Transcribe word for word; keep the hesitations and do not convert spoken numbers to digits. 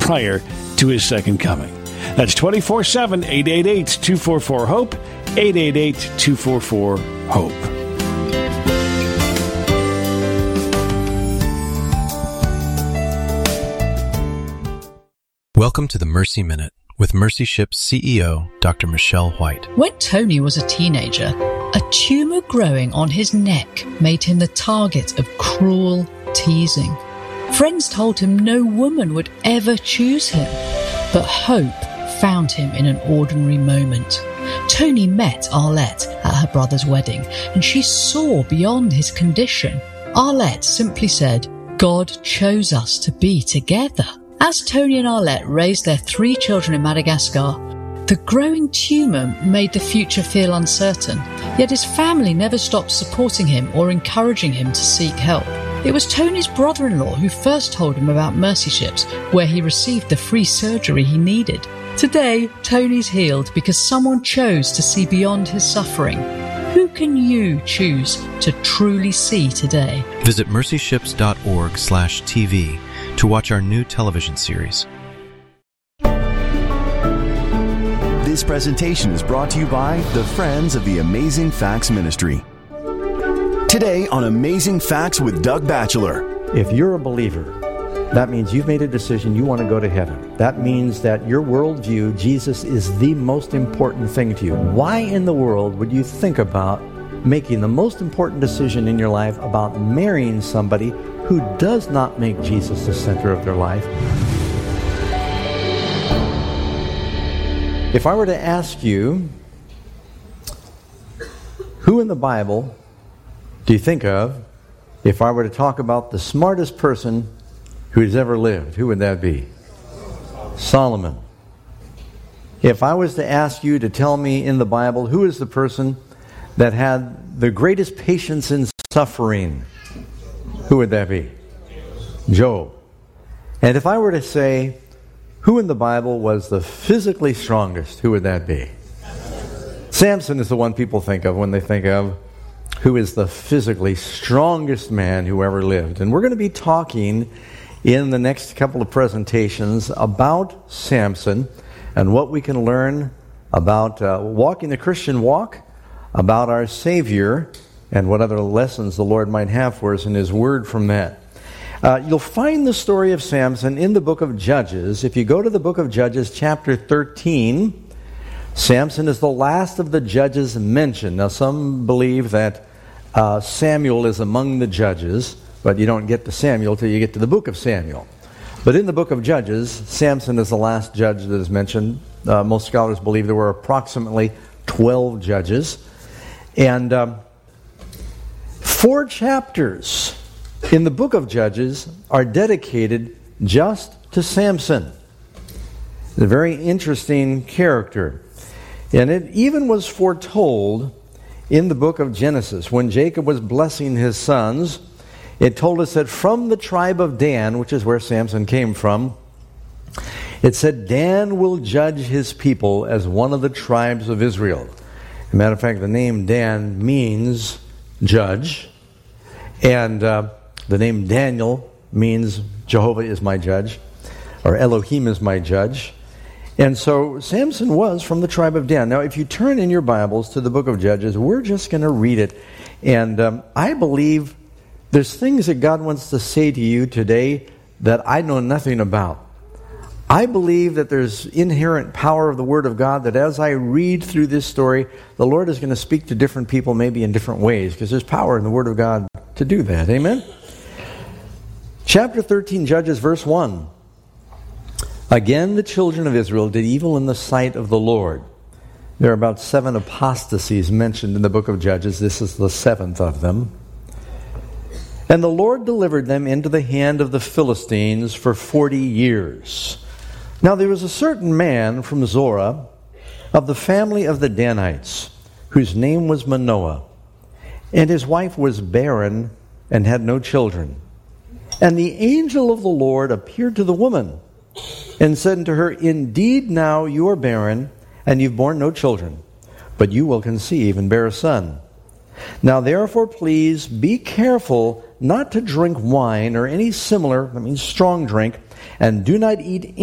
prior to his second coming. That's twenty-four seven, eight eight eight, two four four, HOPE, eight eight eight, two four four, HOPE. Welcome to the Mercy Minute with Mercy Ship's C E O, Doctor Michelle White. When Tony was a teenager, a tumor growing on his neck made him the target of cruel teasing. Friends told him no woman would ever choose him, but hope found him in an ordinary moment. Tony met Arlette at her brother's wedding, and she saw beyond his condition. Arlette simply said, "God chose us to be together." As Tony and Arlette raised their three children in Madagascar, the growing tumour made the future feel uncertain, yet his family never stopped supporting him or encouraging him to seek help. It was Tony's brother-in-law who first told him about Mercy Ships, where he received the free surgery he needed. Today, Tony's healed because someone chose to see beyond his suffering. Who can you choose to truly see today? Visit mercyships.org slash TV to watch our new television series. This presentation is brought to you by the Friends of the Amazing Facts Ministry. Today on Amazing Facts with Doug Batchelor. If you're a believer, that means you've made a decision, you want to go to heaven. That means that your worldview, Jesus is the most important thing to you. Why in the world would you think about making the most important decision in your life about marrying somebody who does not make Jesus the center of their life? If I were to ask you, who in the Bible do you think of if I were to talk about the smartest person who's ever lived? Who would that be? Solomon. If I was to ask you to tell me in the Bible who is the person that had the greatest patience in suffering, who would that be? Job. And if I were to say, who in the Bible was the physically strongest, who would that be? Samson is the one people think of when they think of who is the physically strongest man who ever lived. And we're going to be talking in the next couple of presentations about Samson and what we can learn about uh, walking the Christian walk, about our Savior, and what other lessons the Lord might have for us in His Word from that. Uh, you'll find the story of Samson in the book of Judges. If you go to the book of Judges, chapter thirteen, Samson is the last of the judges mentioned. Now, some believe that uh, Samuel is among the judges, but you don't get to Samuel till you get to the book of Samuel. But in the book of Judges, Samson is the last judge that is mentioned. Uh, most scholars believe there were approximately twelve judges. And um, four chapters in the book of Judges are dedicated just to Samson. He's a very interesting character. And it even was foretold in the book of Genesis. When Jacob was blessing his sons, it told us that from the tribe of Dan, which is where Samson came from, it said, Dan will judge his people as one of the tribes of Israel. As a matter of fact, the name Dan means judge. And uh, the name Daniel means Jehovah is my judge, or Elohim is my judge. And so Samson was from the tribe of Dan. Now, if you turn in your Bibles to the book of Judges, we're just going to read it. And um, I believe there's things that God wants to say to you today that I know nothing about. I believe that there's inherent power of the Word of God, that as I read through this story, the Lord is going to speak to different people maybe in different ways, because there's power in the Word of God to do that. Amen? Chapter thirteen, Judges, verse one. Again, the children of Israel did evil in the sight of the Lord. There are about seven apostasies mentioned in the book of Judges. This is the seventh of them. And the Lord delivered them into the hand of the Philistines for forty years. Now there was a certain man from Zorah, of the family of the Danites, whose name was Manoah. And his wife was barren and had no children. And the angel of the Lord appeared to the woman and said unto her, Indeed now you are barren, and you've borne no children, but you will conceive and bear a son. Now therefore please be careful not to drink wine or any similar, that means strong drink, and do not eat